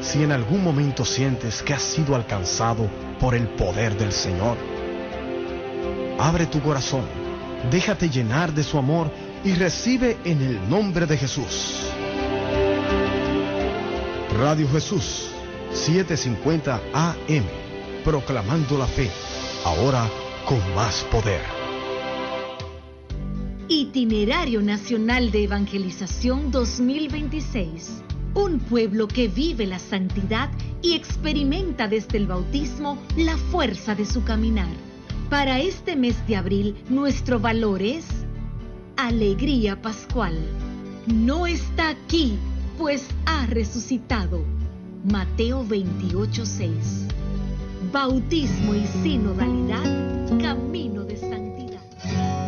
Si en algún momento sientes que has sido alcanzado por el poder del Señor, abre tu corazón, déjate llenar de su amor y recibe en el nombre de Jesús. Radio Jesús, 750 AM, proclamando la fe, ahora con más poder. Itinerario Nacional de Evangelización 2026. Un pueblo que vive la santidad y experimenta desde el bautismo la fuerza de su caminar. Para este mes de abril, nuestro valor es alegría pascual. No está aquí, pues ha resucitado. Mateo 28:6. Bautismo y sinodalidad, camino de